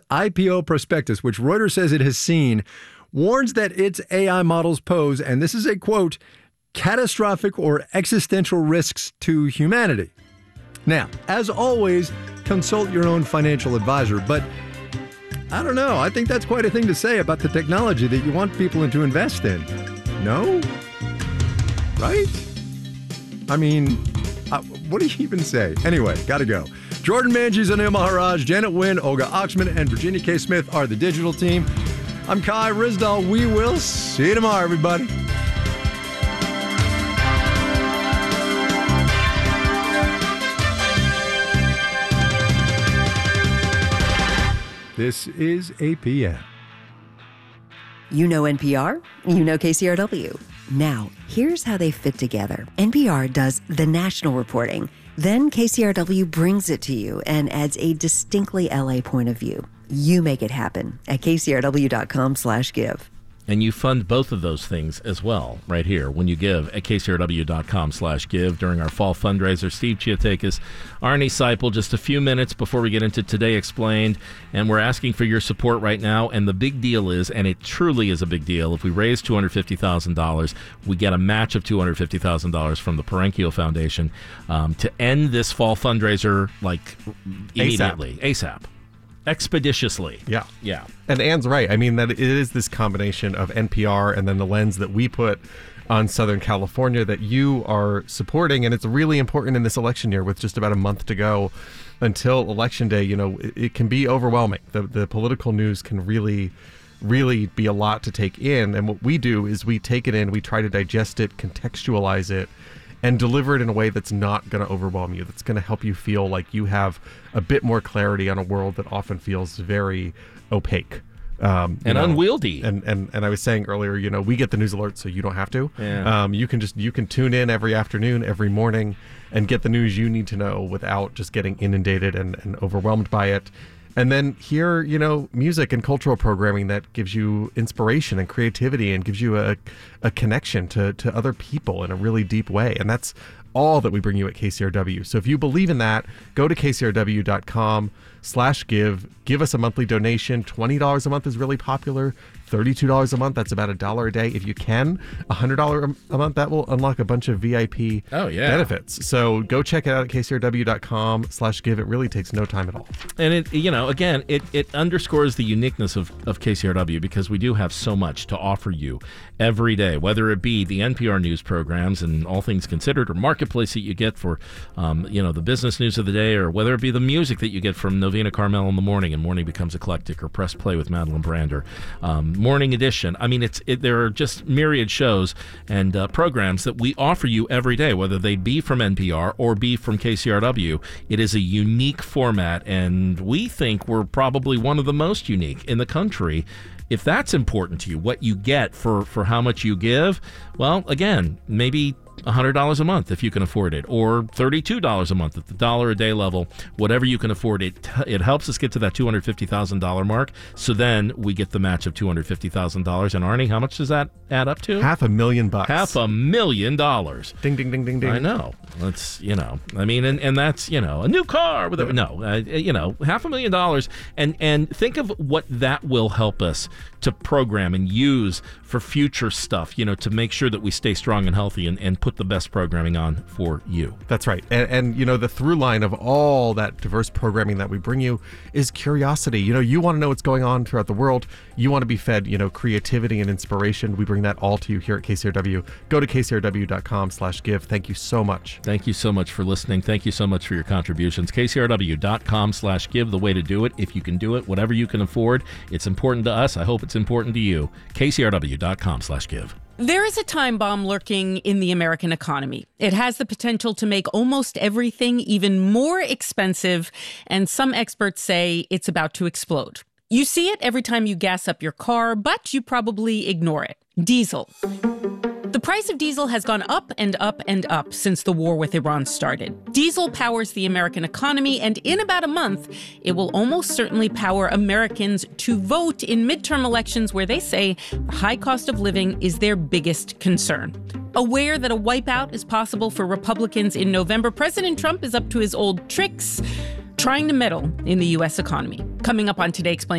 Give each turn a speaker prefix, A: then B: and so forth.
A: IPO prospectus, which Reuters says it has seen, warns that its AI models pose, and this is a quote, catastrophic or existential risks to humanity. Now, as always, consult your own financial advisor, but I don't know. I think that's quite a thing to say about the technology that you want people to invest in. No? Right? I mean, what do you even say? Anyway, gotta go. Jordan Manges, Anil Maharaj, Janet Wynn, Olga Oxman, and Virginia K. Smith are the digital team. I'm Kai Ryssdal. We will see you tomorrow, everybody. This is APM.
B: You know NPR, you know KCRW. Now, here's how they fit together. NPR does the national reporting. Then KCRW brings it to you and adds a distinctly LA point of view. You make it happen at kcrw.com/give.
C: And you fund both of those things as well right here when you give at kcrw.com/give during our fall fundraiser. Steve Chiotakis, Arnie Seipel, just a few minutes before we get into Today Explained. And we're asking for your support right now. And the big deal is, and it truly is a big deal, if we raise $250,000, we get a match of $250,000 from the Parenkio Foundation to end this fall fundraiser like immediately. ASAP. Expeditiously.
D: Yeah.
C: Yeah.
D: And Anne's right. I mean, that it is this combination of NPR and then the lens that we put on Southern California that you are supporting. And it's really important in this election year with just about a month to go until Election Day. You know, it can be overwhelming. The political news can really be a lot to take in. And what we do is we take it in, we try to digest it, contextualize it, and deliver it in a way that's not going to overwhelm you, that's going to help you feel like you have a bit more clarity on a world that often feels very opaque.
C: And unwieldy.
D: And I was saying earlier, you know, we get the news alerts so you don't have to.
C: Yeah.
D: You can tune in every afternoon, every morning, and get the news you need to know without just getting inundated and overwhelmed by it. And then hear, you know, music and cultural programming that gives you inspiration and creativity and gives you a connection to other people in a really deep way. And that's all that we bring you at KCRW. So if you believe in that, go to kcrw.com/give. Give us a monthly donation. $20 a month is really popular. $32 a month, that's about $1 a day. If you can, $100 a month, that will unlock a bunch of VIP benefits. So go check it out at kcrw.com/give. It really takes no time at all.
C: And it, you know, again, it underscores the uniqueness of KCRW because we do have so much to offer you every day, whether it be the NPR news programs and All Things Considered or Marketplace that you get for, you know, the business news of the day, or whether it be the music that you get from Novena Carmel in the morning and Morning Becomes Eclectic, or Press Play with Madeline Brander. Morning Edition. I mean, there are just myriad shows and programs that we offer you every day, whether they be from NPR or be from KCRW. It is a unique format, and we think we're probably one of the most unique in the country. If that's important to you, what you get for how much you give, well, again, maybe $100 a month if you can afford it, or $32 a month at the $1 a day level, whatever you can afford. It helps us get to that $250,000 mark. So then we get the match of $250,000. And Arnie, how much does that add up to?
D: $500,000.
C: $500,000.
D: Ding, ding, ding, ding, ding.
C: I know. That's, you know, I mean, and that's, you know, a new car with you know, $500,000. And think of what that will help us to program and use for future stuff, you know, to make sure that we stay strong and healthy and put the best programming on for you.
D: That's right. And you know, the through line of all that diverse programming that we bring you is curiosity. You know, you want to know what's going on throughout the world. You want to be fed, you know, creativity and inspiration. We bring that all to you here at KCRW. Go to kcrw.com/give. Thank you so much.
C: Thank you so much for listening. Thank you so much for your contributions. kcrw.com/give, the way to do it. If you can do it, whatever you can afford. It's important to us. I hope it's important to you. kcrw.com/give.
E: There is a time bomb lurking in the American economy. It has the potential to make almost everything even more expensive, and some experts say it's about to explode. You see it every time you gas up your car, but you probably ignore it. Diesel. The price of diesel has gone up and up and up since the war with Iran started. Diesel powers the American economy, and in about a month, it will almost certainly power Americans to vote in midterm elections where they say the high cost of living is their biggest concern. Aware that a wipeout is possible for Republicans in November, President Trump is up to his old tricks, trying to meddle in the U.S. economy. Coming up on Today Explained.